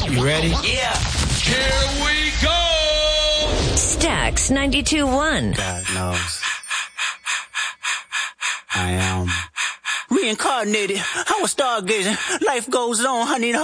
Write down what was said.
You ready? Yeah. Here we go! Stax 92.1. God knows. I am Reincarnated. I was stargazing. Life goes on, honey.